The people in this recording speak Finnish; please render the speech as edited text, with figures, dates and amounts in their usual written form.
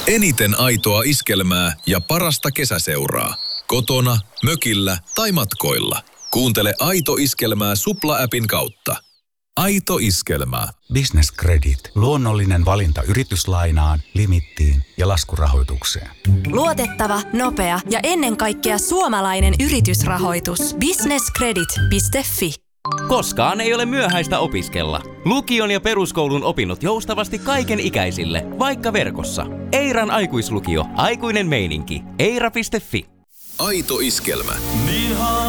Eniten aitoa iskelmää ja parasta kesäseuraa. Kotona, mökillä tai matkoilla. Kuuntele Aito Iskelmää Supla-appin kautta. Aito Iskelmää. Business Credit. Luonnollinen valinta yrityslainaan, limittiin ja laskurahoitukseen. Luotettava, nopea ja ennen kaikkea suomalainen yritysrahoitus. Businesscredit.fi. Koskaan ei ole myöhäistä opiskella. Lukion ja peruskoulun opinnot joustavasti kaiken ikäisille, vaikka verkossa. Eiran aikuislukio. Aikuinen meininki. Eira.fi. Aito Iskelmä.